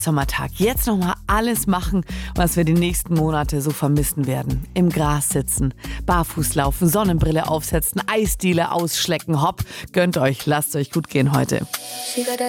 Sommertag. Jetzt nochmal alles machen, was wir die nächsten Monate so vermissen werden. Im Gras sitzen, barfuß laufen, Sonnenbrille aufsetzen, Eisdiele ausschlecken. Hopp, gönnt euch, lasst euch gut gehen heute.